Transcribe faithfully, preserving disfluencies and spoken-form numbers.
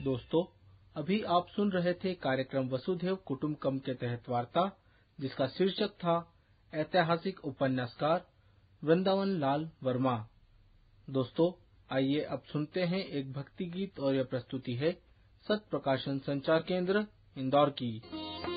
दोस्तों, अभी आप सुन रहे थे कार्यक्रम वसुधैव कुटुंबकम के तहत वार्ता, जिसका शीर्षक था ऐतिहासिक उपन्यासकार वृंदावन लाल वर्मा। दोस्तों, आइए अब सुनते हैं एक भक्ति गीत और यह प्रस्तुति है सत प्रकाशन संचार केंद्र इंदौर की।